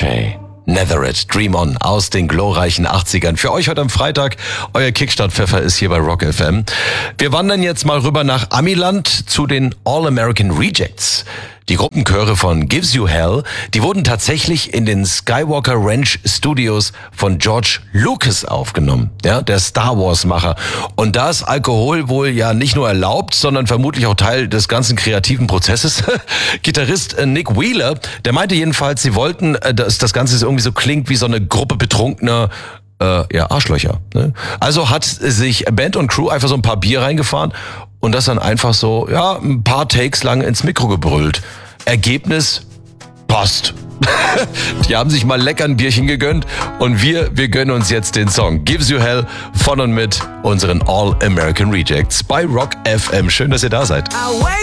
Okay. Netherite, Dream On aus den glorreichen 80ern. Für euch heute am Freitag, euer Kickstart-Pfeffer ist hier bei Rock FM. Wir wandern jetzt mal rüber nach Amiland zu den All-American Rejects. Die Gruppenchöre von Gives You Hell, die wurden tatsächlich in den Skywalker Ranch Studios von George Lucas aufgenommen, ja, der Star Wars-Macher. Und da ist Alkohol wohl ja nicht nur erlaubt, sondern vermutlich auch Teil des ganzen kreativen Prozesses. Gitarrist Nick Wheeler, der meinte jedenfalls, sie wollten, dass das Ganze irgendwie so klingt wie so eine Gruppe betrunkener Arschlöcher. Ne? Also hat sich Band und Crew einfach so ein paar Bier reingefahren und das dann einfach so, ein paar Takes lang ins Mikro gebrüllt. Ergebnis passt. Die haben sich mal lecker ein Bierchen gegönnt und wir gönnen uns jetzt den Song Gives You Hell von und mit unseren All American Rejects bei Rock FM. Schön, dass ihr da seid.